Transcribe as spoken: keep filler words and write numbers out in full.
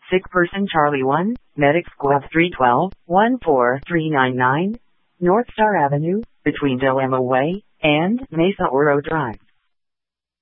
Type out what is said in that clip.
Sick person Charlie one, Medic Squad three one two, one four three nine nine, North Star Avenue, between Del Amo Way and Mesa Oro Drive.